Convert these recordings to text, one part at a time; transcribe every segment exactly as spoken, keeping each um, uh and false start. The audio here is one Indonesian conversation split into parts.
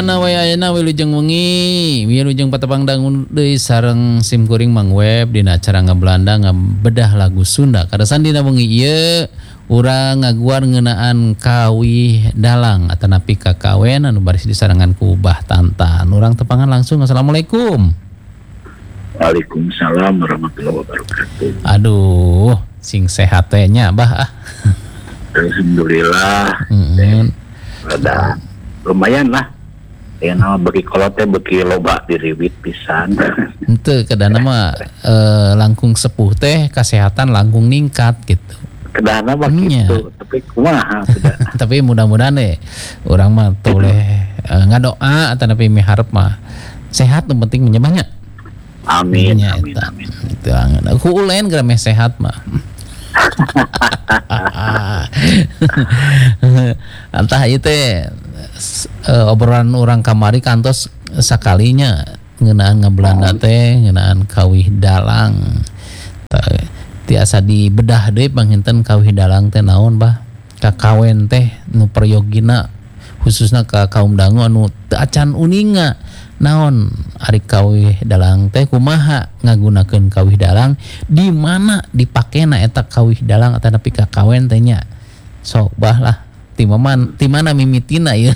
Na wayana wilujeng wengi, wilujeng patepang dangun deui sareng sim kuring Mang Web dina acara ngabelanda ngabedah lagu Sunda. Kadasan dina wengi ieu urang ngaguar ngeunaan kawih dalang atanapi kakawen anu baris disarengan ku Bah Tantan. Urang tepangan langsung. Assalamualaikum. Waalaikumsalam warahmatullahi wabarakatuh. Aduh, sing sehat teh nya Bah ah. Alhamdulillah. Heeh. Ada lumayan lah. Ya nama bagi kolotnya bagi loba diriwit pisan. Henteu kadana mah eh, langkung sepuh teh kesehatan langkung ningkat gitu. Kedana mah Nya. gitu, tapi kumaha sudah. Tapi mudah-mudahan deh urang mah toleh eh, ngadoa atanapi miharep mah sehat nu penting menyebahnya. Amin, Nya amin, eta. amin. Itu angeun. Ku ulen geura meh sehat mah. Antah ieu teh uh, obrolan orang kamari kantos sakalinya ngeunaan ngabelanda teh ngeunaan kawih dalang. Ta- tiasa dibedah deui panginten kawih dalang teh naon Bah? Kakawen teh nu prayogina khususna ka kaum dangu anu teu acan uninga. Naon ari kawih dalang teh kumaha ngagunakeun kawih dalang di mana dipakena eta kawih dalang atanapi kakawen teh nya. Sok Bah lah ti mana ti mana mimitina ieu.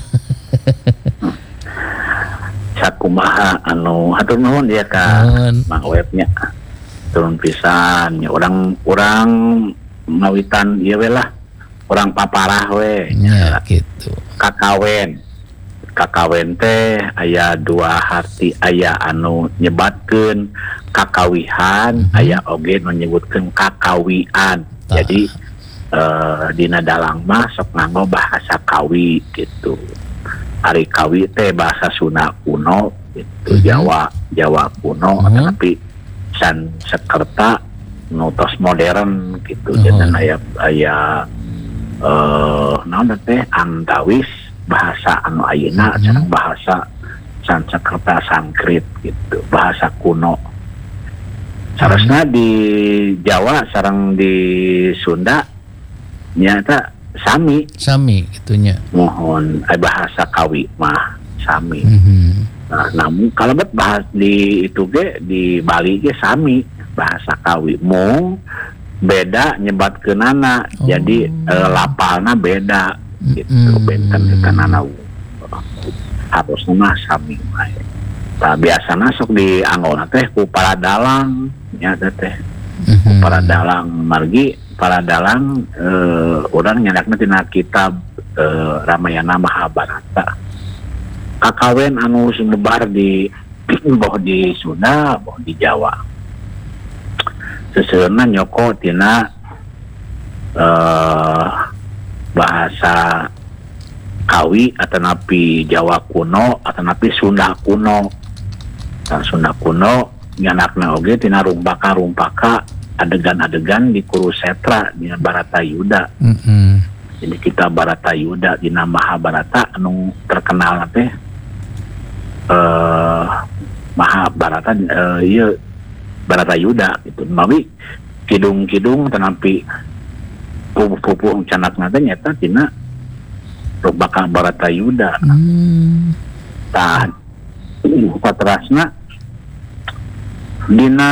Sakumaha anu hatur nuhun ya ka Nuhun. Mang Webnya. Turun pisan nya urang urang ngawitan ieu we lah. Urang paparah we. Nya gitu. Kakawen. Kakawen teh aya dua harti, aya anu nyebatkeun kakawihan, Mm-hmm. aya oge nu nyebutkeun kakawian. Tah. Jadi eh, dina dalang mah sok nganggo bahasa kawi gitu. Ari kawi teh bahasa Sunda kuno gitu, Mhm. Jawa Jawa kuno, Mhm. tapi san Sakerta nu tos modern gitu. Oh. Jadi aya aya eh naon teh Antawis bahasa anu ayeuna Mhm. sareng bahasa Sanskerta Sanskrit gitu, bahasa kuno. Sarasna di Jawa sareng di Sunda nyata sami, Sami gitunya. mohon eh, bahasa kawi mah sami. Mhm. Nah, namun kalau bet bahas di itu ge di Bali ge sami bahasa kawi, mung beda nyebatkeunana. Oh. Jadi eh, lapalna beda gitu, Mm-mm. benten tekanana harusnya mah sami mah. Nah, biasana sok dianggona teh ku para dalang nya teh. Mhm. Para dalang margi para dalang eh, urang nyadakna tina kitab eh, Ramayana Mahabharata. Kakawen anu sumebar di boh di Sunda, boh di Jawa. Seseueurna nyoko tina eh, bahasa kawi atanapi Jawa kuno atanapi Sunda kuno. Nah, Sunda kuno nyanakna oge tina rumpaka-rumpaka adegan-adegan di Kurusetra dina Baratayuda. Mhm. Jadi kita Baratayuda dina Mahabharata anu terkenal teh eh Mahabharata eh ieu Baratayuda gitu. Mawi kidung-kidung tanapi pupuh-pupuh canakna teh nyata tina rumpaka Baratayuda. Hmm. Tah patrasna dina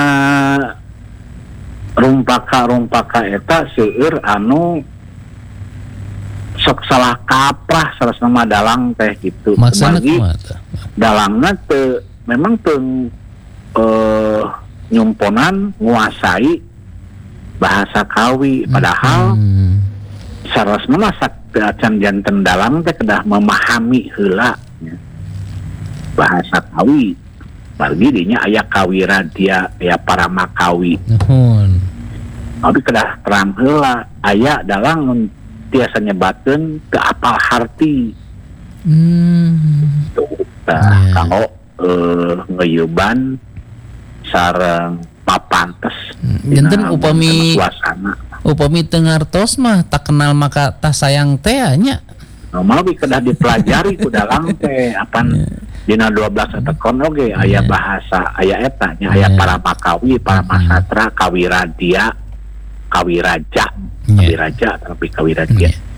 rumpaka-rumpaka eta seueur anu sok salah kaprah sarasna mah dalang teh gitu. Maksana Margi kumaha tah? dalangna teu memang teu eh, nyumponan nguasai bahasa kawi, padahal Hmm. sarasna mah sak acan janten dalang teh kedah memahami heula nya. Bahasa kawi. Margi dinya aya kawi radia, aya paramakawi. Nuhun. Tapi kedah terang heula aya dalang nu tiasa nyebatkeun teu apal harti. Hmm. Nah, Yeah. kanggo eh, ngeyeuban sareng papantes. Janten dina upami suasana. upami teu ngartos mah tak kenal maka tak sayang teh nya. Normal bi kedah dipelajari ku dalang teh apan dina dua belas tekon oge aya Yeah. bahasa aya eta nya aya Yeah. para makawi, para masatra, kawi radia, kawi raja, kawi Yeah. raja tapi kawi radia. Yeah.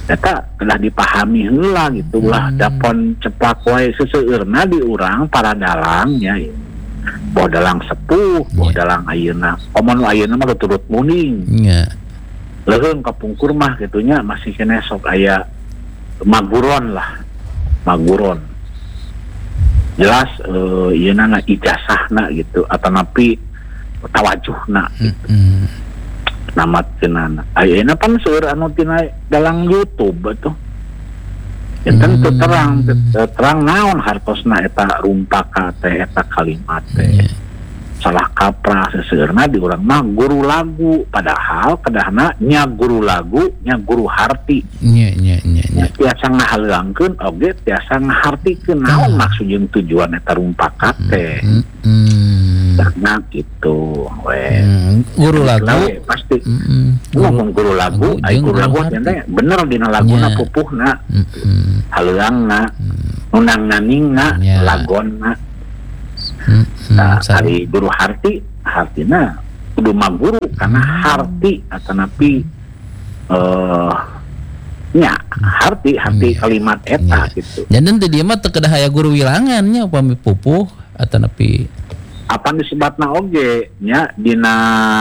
eta telah dipahami heula gitu lah. Hmm. Dapon ceplak wae seseueurna di urang para dalang nya. Boh dalang sepuh, boh Yeah. dalang ayeuna. Omon ayeuna mah turut muning. Nya. Leuheung kapungkur mah gitunya masih kene sok aya maguron lah. Maguron. Jelas uh, ieuna na ijazahna gitu atau napi tawajuhna gitu. Mm-mm. Namatkeunana. Ayeuna pan seueur anu tina dalang YouTube atuh. Ya tentu Hmm. terang terang naon hartosna eta rumpaka teh eta kalimat teh. Nya. Salah kaprah seseueurna di urang mah guru lagu padahal kedahna nya guru lagu nya guru harti. Nya nya nya nya. Nya tiasa ngahalangkeun oge tiasa ngahartikeun naon maksud jeung tujuan eta rumpaka teh. Mm-mm. Nah gitu we. Hmm, guru lagu. Lawe, pasti Mm-mm. ngomong guru lagu, lagu ai jeung guru lagu harti. teh bener dina laguna Nya. pupuhna, Mm-mm. haleuangna, Mm. nunang naningna, Nya. lagonna. Mm-mm. Nah, Sa- ari guru harti, hartina kudu maguru karena Hmm. harti atanapi eh nya harti harti Nya. kalimat eta Nya. gitu. Jadi teu dia mah teu kedah aya guru wilangannya upami pupuh atanapi Apa disebutna oge nya dina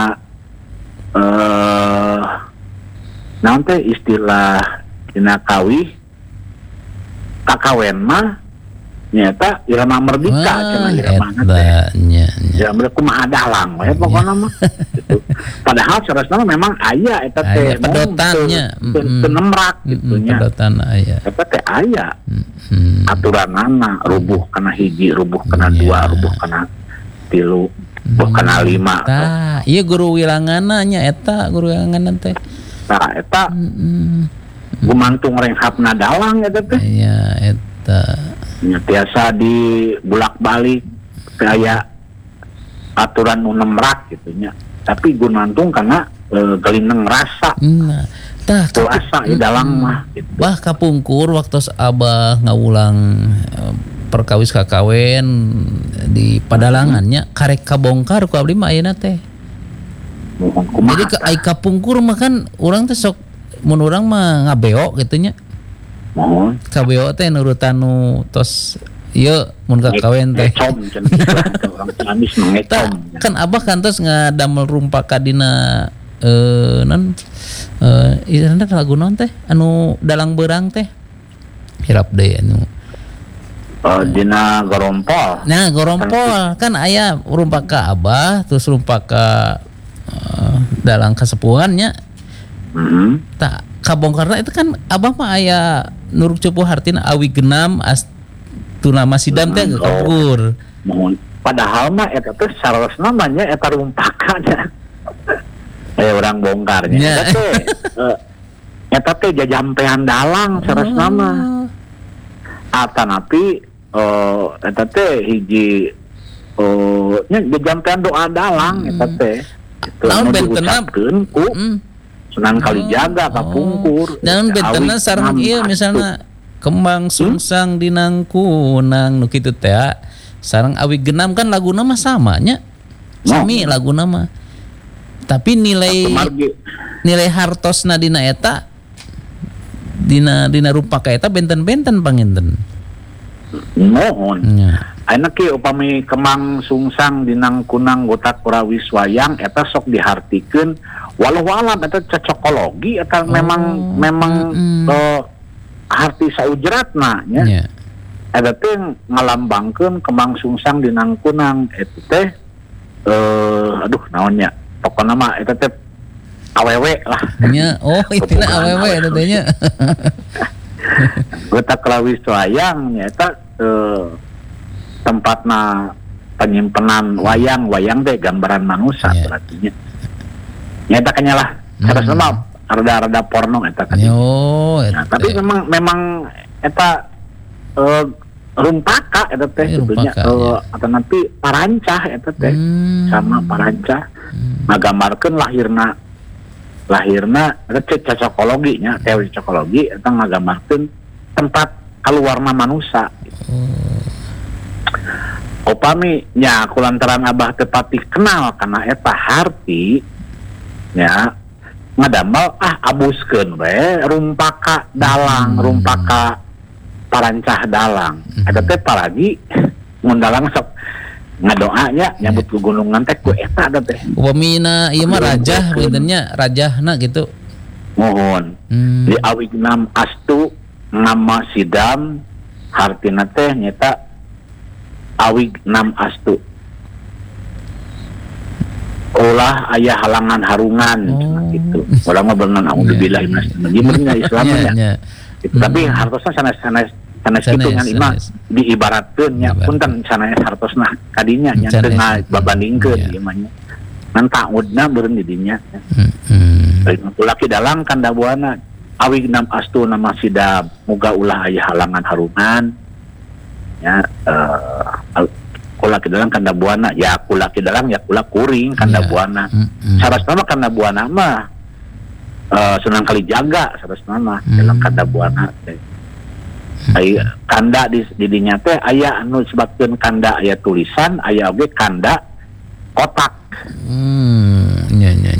eh naon teh istilah dina kawih kakawen mah nyata irama merdeka cenah irama teh. eta nya nya. Ya mereka kumaha dalang we pokona mah gitu. Padahal saresna memang aya eta Aya teh pedotannya. Mm-mm. teu nemrak gitu Mm-mm, nya. pedotan aya. Eta teh aya Mm-mm. aturanana rubuh kana hiji, rubuh kana Iya. dua, rubuh kana tilu, rubuh kana lima. Tah, ieu guru wilanganna nya eta guru wilanganna teh. Tah eta Mm-mm. gumantung renghapna dalang eta teh. Aya eta. Nya tiasa di bulak-balik kayak aturan nu nemrak gitu nya. Tapi gumantung karena e, gelineng rasa Nah, tah puasa di dalang mah gitu. bah kapungkur waktu abah ngawulang eh, perkawis kakawen di padalangannya karek kabongkar ku abdi mah ayeuna teh. Mohon kumaha. Jadi ke ai kapungkur mah kan urang teh sok mun urang mah ngabeo gitu nya. Mohon. Kabeo teh nurutan nu tos ieu mun kakawen teh. Ngecom cenah orang Ciamis mah Tah, ngecom. kan abah kantos ngadamel rumpaka dina eh non eh istilahna lagu naon teh anu dalang beurang teh. Hirap deui anu. Eh, dina gorompol. Nah, gorompol kan aya rumpaka abah terus rumpaka eh, dalang kasepuhannya. Heeh. Tak kabongkarna itu kan abah mah aya Nuruk Cupu Hartina awi genam as tuna masidam teh Oh. kabur. Mohon. Padahal mah eta teh sarosna namanya eta rumpaka nya. Eh orang bongkarnya. Nya. Eta teh eh, eta teh jajampean dalang sarosna mah. Atanapi eh eta teh hiji eh nya jajampean doa dalang eta teh. Itu Naon anu bentenna? diucapkeun ku Mm. Sunan Kalijaga kapungkur. Dan bentenna Awi sareng enam ieu asup. misalna kembang sungsang dinang kunang nu kitu teh sareng awi genam kan laguna mah sama nya. Sami laguna mah. Tapi nilai Kemargi. nilai hartosna dina eta dina dina rumpaka eta benten-benten panginten. Mohon. Nya. Ayeuna ki upami kemang sungsang dinang kunang gotak kurawis wayang eta sok dihartikeun walau alam eta cocokologi eta memang memang mm-mm. eh, harti saujratna nya. Nya. Eta teh ngalambangkeun kemang sungsang dinang kunang eta teh eh aduh naonnya pokona mah eta teh awewe lah. Nya. Oh, itina awewe eta teh nya. Gotak kurawis wayang nya eta eh, tempatna penyimpenan wayang wayang teh gambaran manusia Iya. berarti nya. Nyata kanya lah, terus Hmm. mah rada-rada porno eta kan. Yo, Nah, tapi eta. memang memang eta eh, rumpaka eta teh Eh, sebetulnya rumpaka, eh, ya. atau nanti parancah eta teh Hmm. sama parancah Hmm. ngagambarkeun lahirna lahirna eta cocokologi nya teori cocokologi eta ngagambarkeun tempat kaluarna manusia. Upami nya kulantaran abah teu patih kenal kana eta harti nya ngadamel ah abuskeun we rumpaka dalang, Hmm. rumpaka parancah dalang. Hmm. Ada teh paragi mun dalang sok ngadoanya nyambut ke gunungan teh ku eta ada teh. Upamina ieu mah rajah beunteunnya rajahna gitu. Mohon Hmm. di awignam astu nama sidam hartina teh nyata awignam astu ulah aya halangan harungan Oh. gitu. Orang mah beunang auzubillah minas Islam Nya, ya. nya. Gitu. Tapi hartosna sanes sanes sanes Sanes, kitu ngan imah sanes. diibaratkeun nya Diibaratkeun. punten sanes hartosna kadinya nya teu Sanes. babandingkeun Iya. ieu mah nya. Ngan ta'udna beureun di dinya. Hmm, hmm. Baik laki dalang kanda buana awignam astu nama sidab muga ulah aya halangan harungan ya eh kula dalang kanda buana ya kula dalang ya kula kuring kanda Iya. buana Hmm, hmm. sarasna mah kanda buana mah eh senang kali jaga sarasna mah Hmm. dalam kanda buana teh ai kanda di di dinya teh aya anu sebabkeun kanda aya tulisan aya oge kanda kotak Hmm, nya, nya.